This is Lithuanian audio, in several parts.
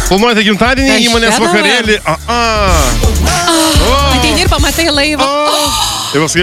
Planuojate gimtadienį, įmonės vakarėlį. Ateini ir pamatai laivą. Ir pasakai,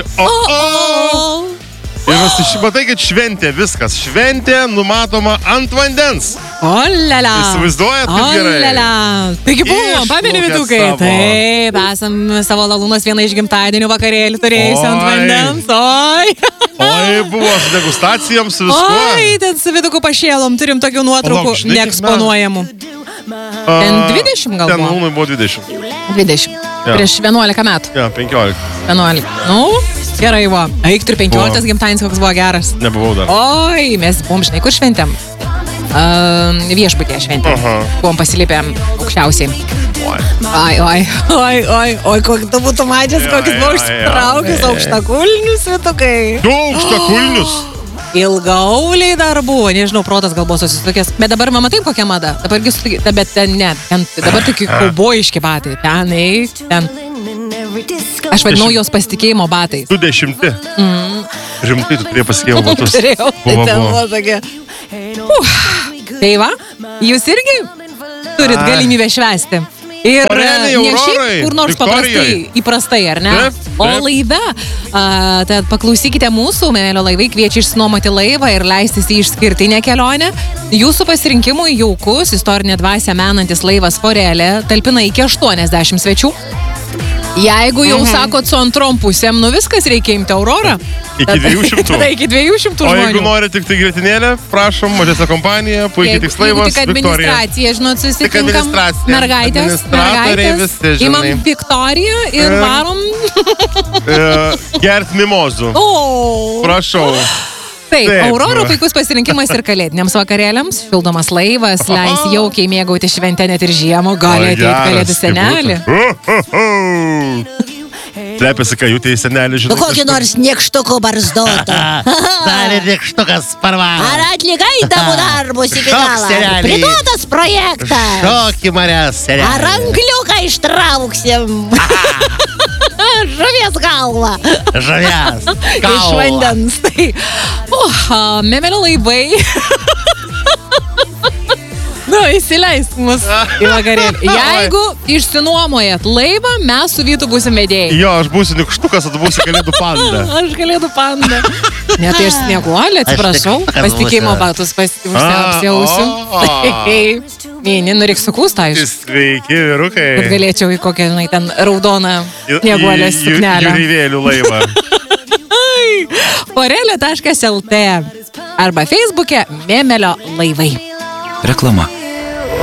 Ir matai, kad šventė, viskas. Šventė numatoma ant vandens. Olala. Įsivaizduojat, kaip gerai. Olala. Taigi buvom, pameni Vytukai. Taip, esam savo Lalūnos vieną iš gimtadienių vakarėlį turėjusi ant vandens. Oi, buvo su degustacijom, su viskuo. Oi, ten su Vytuku pašėlom, turim tokių nuotraukų neeksponuojamų. Ten 20 gal buvo? Ten Lalūnai buvo 20. 20. Prieš 11 metų. Ja, 15. 11. Nu, gerai buvo. Eik, turi 15 gimtadienis, koks buvo geras. Nebuvau dar. Oi, mes buvom, žinai, kur šventėm? Viešbutėje šventėm. Buvom pasilipę aukščiausiai. Oi, kokį tu būtų mačias, kokis buvo užsitraukęs aukštakulnius, Vytukai. Du aukštakulnius. Ilgauliai dar buvo, nežinau, protas gal buvo susistukęs. Bet dabar mama taip kokia mada. Dabar dabar tokie kaubojiški batai. Ten. Aš vadinau jos pasitikėjimo batais. 20. Rimtai tu turėjai pasitikėjimo batus. Turėjau, tai ten buvo tokie. Tai va, jūs irgi turit galimybę švęsti. Ir ne šiaip kur nors įprastai, ar ne? O laive. Tad paklausykite mūsų, Memelio laivai kviečia išsinuomoti laivą ir leistis į išskirtinę kelionę. Jūsų pasirinkimui jaukus, istorinė dvasia menantis laivas Forelė talpina iki 80 svečių. Jeigu jau sakot su antrom pusėm, nu viskas, reikia imti Aurorą. Iki 200. Tai iki 200 žmonių. O jeigu nori tik tai grietinėlę, prašom, mažesnė kompanija, puikiai tiks laivas, Viktorija. Tik administracija, žinot, susitinkam mergaitės, imam Viktoriją ir varom. Gert mimozų. Prašau. Taip, Aurora puikus pasirinkimas ir kalėdiniams vakarėliams. Šildomas laivas, leis jaukiai mėgauti šventę net ir žiemą. Gali ateiti kalėdų senelį. Slepiasi kajutė į senelį, žinai. Kokį nors niekštuko barzdoto. Dar ir niekštukas parvaro. Ar atlikai tavo darbus iki galą? Priduotas projektas. Šokį manęs, senelį. Ar angliuką ištrauksim? Žuvies galvą. Žuvies galvą. Iš vandens. Tai. Memelio laivai. Nu, įsileisk mus į vakarėlį. Jeigu išsinuomojat laivą, mes su Vytu būsim vedėjai. Jo, aš būsiu nikštukas, o tu būsi kalėdų panda. Aš kalėdų panda. Ne, tai aš snieguolė, atsiprašau. Pasitikėjimo batus apsiausiu. Vieni, nu reik sukūstą, aišku. Sveiki, vyrukai. Kad galėčiau į kokią, žinai, ten raudoną snieguolės suknelę. Jūreivėlių laivą. Forelė.lt arba Facebook'e Memelio laivai. Reklama.